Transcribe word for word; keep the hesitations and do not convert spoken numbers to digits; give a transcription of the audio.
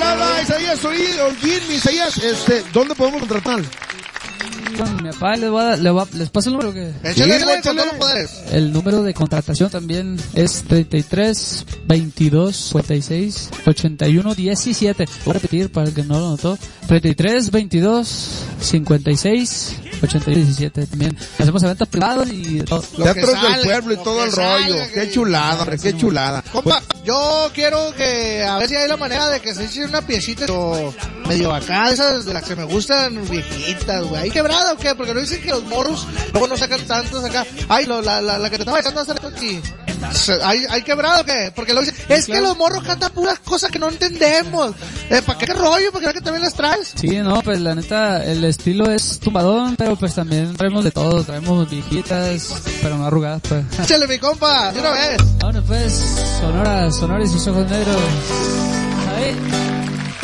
hola, Isaías, Holguín, Isaías, este, ¿dónde podemos contratar? Con mi papá les, voy a, les, voy a, les paso el número que... Échale, sí, échale, échale. Poderes. El número de contratación también es treinta y tres, veintidós, cincuenta y seis, ochenta y uno, diecisiete. Voy a repetir para el que no lo notó. treinta y tres, veintidós, cincuenta y seis, ochenta y uno, diecisiete. También hacemos eventos privados y todo. Teatros sale, del pueblo y todo el rollo. Salga, qué chulada, hombre, qué chulada. Compa, yo quiero que, a ver si hay la manera de que se eche una piecita o medio acá, de esas de las que me gustan, viejitas, güey. ¿Hay quebrada o qué? Porque no dicen que los morros luego no sacan tantos acá. Ay, lo, la, la, la que te estaba echando hace aquí. ¿Hay, ¿Hay quebrado o qué? Porque lo dicen, es que los morros cantan puras cosas que no entendemos. Eh, ¿Para qué, qué rollo? ¿Para qué que también las traes? Sí, no, pues la neta, el estilo es tumbadón, pero pues también traemos de todo. Traemos viejitas, pero no arrugadas, pues. Échale, mi compa, de una vez. Ahora pues, Sonora, Sonora y sus ojos negros. Ahí.